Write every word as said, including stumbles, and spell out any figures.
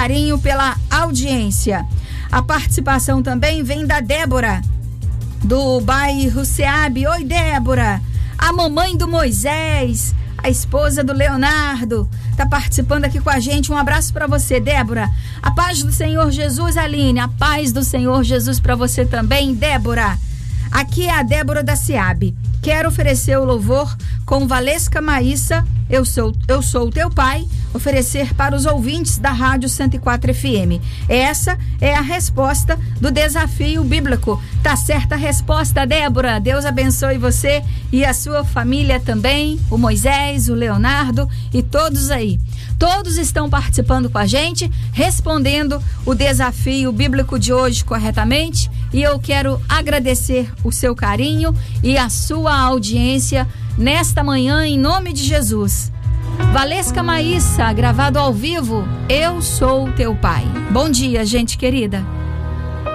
carinho, pela audiência. A participação também vem da Débora, do bairro Seab. Oi, Débora. A mamãe do Moisés, a esposa do Leonardo, tá participando aqui com a gente. Um abraço para você, Débora. A paz do Senhor Jesus, Aline. A paz do Senhor Jesus para você também, Débora. Aqui é a Débora da Seab. Quero oferecer o louvor com Valesca Maíssa, eu sou, eu sou o teu pai, oferecer para os ouvintes da Rádio cento e quatro F M. Essa é a resposta do desafio bíblico. Tá certa a resposta, Débora. Deus abençoe você e a sua família também, o Moisés, o Leonardo e todos aí. Todos estão participando com a gente, respondendo o desafio bíblico de hoje corretamente, e eu quero agradecer o seu carinho e a sua audiência nesta manhã, em nome de Jesus. Valesca Maíssa, gravado ao vivo, Eu Sou Teu Pai. Bom dia, gente querida.